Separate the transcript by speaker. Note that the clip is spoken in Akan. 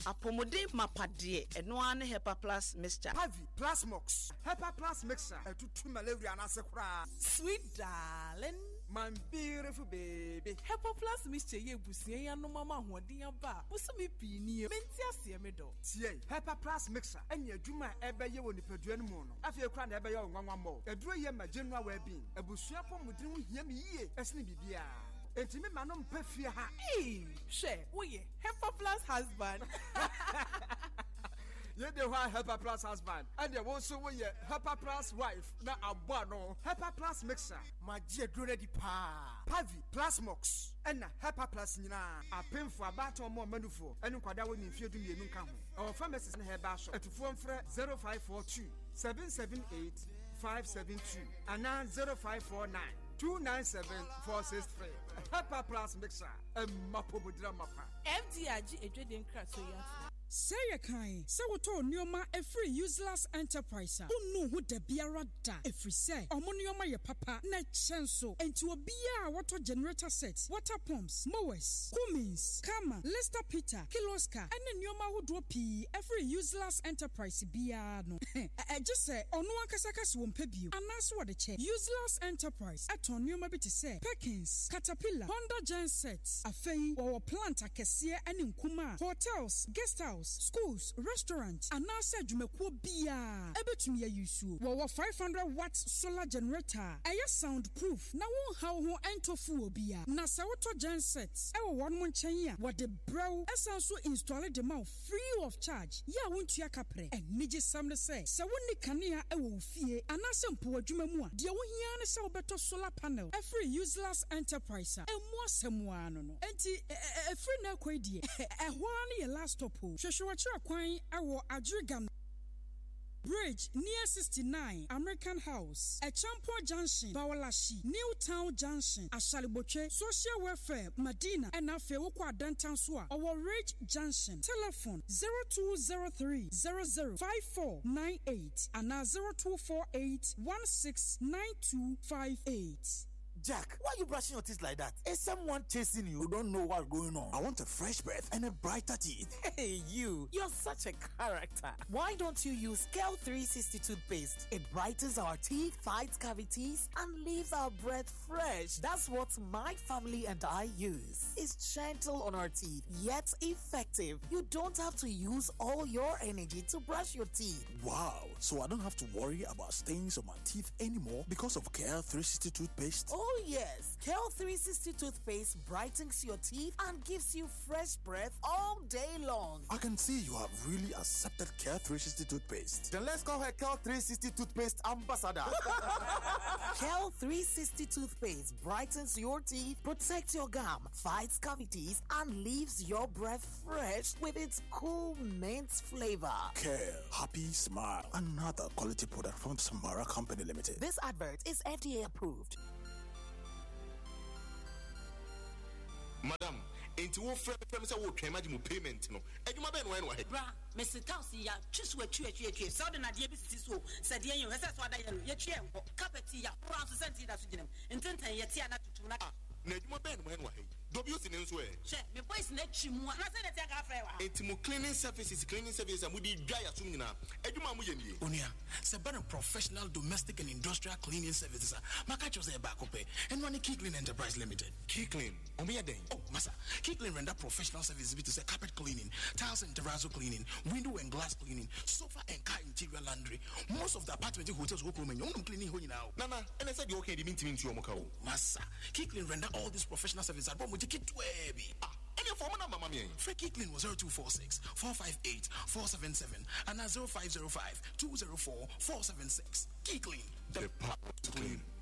Speaker 1: apomode mapade eno ane Hepa Plus mixture.
Speaker 2: Pavi Plus Mox. Hepa Plus mixture. Etutu malaria na sekura.
Speaker 3: Sweet darling,
Speaker 2: my beautiful baby.
Speaker 3: Hepa Plus mixture ye busie ya no mama hoden aba. Busumi pi ni menti ase me do.
Speaker 2: Tie Hepa Plus mixture enya adwuma ebeye wo nipadua no mu no. Afie kura na ebeye onwanwa mo. Eduro ye ma general well-being. Ebusua pomodin ho hia me yie. Esne bibia. Entimi manom pefie ha.
Speaker 3: She, we Hepa Plus husband.
Speaker 2: You the one Hepa Plus husband, and you also we Hepa Plus wife. Na abano Hepa Plus mixer. My dear drone di pa. Pavi Plus Mox. And Hepa Plus nina. A pin for about or more manufo. And kwada we nfie du mienu ka ho. Our pharmacist na Heba shop. At phone frɛ 0542 778 572 and 0549 297-463. Hepa Plus mixer. Mapobudra mapa.
Speaker 3: FDIG edweden kraso ya.
Speaker 4: Say a kind, so what all Nioma a free useless enterprise. Who know who the biara da? If we say, Omonioma your papa, net chenso, and to a beer water generator sets, water pumps, mowers, Cummins, Kama, Lester Peter, Kiloska, and the Nioma who drop every useless enterprise biano. I just say, Onoa Kasakas won't pay you, and that's what the check. Useless enterprise, at Nioma bit say, Perkins, Caterpillar, Honda Gen sets, a fay or plant a cassia and in Kuma, hotels, guest house. Schools, restaurants, and now said you make bia. Ebetumi ayusu. Wa 500 watts solar generator. Aya soundproof. Na won how ho ento fu obia. Na sawoto gen sets. Ewo one month chenya. What the bro esanso install the mouth free of charge. Ya wontua kapre. And nije samne say. Sa woni kanea ewo fie. Anase mpo adwuma mu a. De wo hia ne se obeto solar panel. A free useless enterprise. E mo asemwa no no. Enti free na kwedie. Ehwa na ye last stop. Shwachira kwan awo Adrigan Bridge near 69 American House, Echampo Junction, Bawalashi, Newtown Junction, Ashaliboche, Social Welfare, Medina, and Afewokwa Downtown Swa, our Ridge Junction. Telephone 0203 005498 and 0248 169258.
Speaker 5: Jack, why are you brushing your teeth like that? Is someone chasing you? You don't know what's going on. I want a fresh breath and a brighter teeth.
Speaker 6: Hey, you're such a character. Why don't you use Kel 360 toothpaste? It brightens our teeth, fights cavities, and leaves our breath fresh. That's what my family and I use. It's gentle on our teeth, yet effective. You don't have to use all your energy to brush your teeth.
Speaker 5: Wow, so I don't have to worry about stains on my teeth anymore because of Kel 360 toothpaste?
Speaker 6: Oh yes, Kel 360 toothpaste brightens your teeth and gives you fresh breath all day long.
Speaker 5: I can see you have really accepted Kel 360 toothpaste.
Speaker 7: Then let's call her Kel 360 toothpaste ambassador.
Speaker 6: Kel 360 toothpaste brightens your teeth, protects your gum, fights cavities, and leaves your breath fresh with its cool mint flavor.
Speaker 5: Kel, happy smile. Another quality product from Samara Company Limited.
Speaker 6: This advert is FDA approved.
Speaker 7: Madam, into what friend say what imagine payment no. Eduma ben when wa he.
Speaker 1: Bra, Mr. Tausi ya chisu etwe so de na de bi so said ye hwese so ada ye no ye twe enko carpet ya france centi da so ginem ententan ye tia na tutu na
Speaker 7: Na eduma ben when wa he. Dobio sin nso e.
Speaker 1: She, me boys na chimu na se na tia ka fra wa.
Speaker 7: Intimo cleaning services amudi dwa ya sum nyina. Eduma mu ye nie.
Speaker 8: Onia, se bana professional domestic and industrial cleaning services. Maka chose e ba ko pe. Enwani Key Clean Enterprise Limited.
Speaker 7: Key Clean. Omo den.
Speaker 8: Oh, masa. Key Clean render professional services to say carpet cleaning, tiles and terrazzo cleaning, window and glass cleaning, sofa and car interior laundry. Most of the apartment hotels go come and cleaning ho nyina.
Speaker 7: Nana, and I said you okay the minti omoka o.
Speaker 8: Masa. Key Clean render all these professional services at Bomo Kit Webi.
Speaker 7: And your phone number, mammy.
Speaker 8: Free Key Clean was 0246 458 477 and 0505 204 476. Key Clean.
Speaker 7: The power to clean.